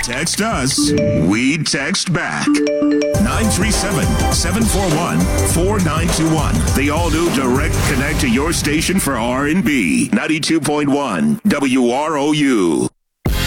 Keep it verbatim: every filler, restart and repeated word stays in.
Text us. We text back. nine three seven, seven four one, four nine two one. The all-new Direct Connect to your station for R and B. ninety-two point one W R O U.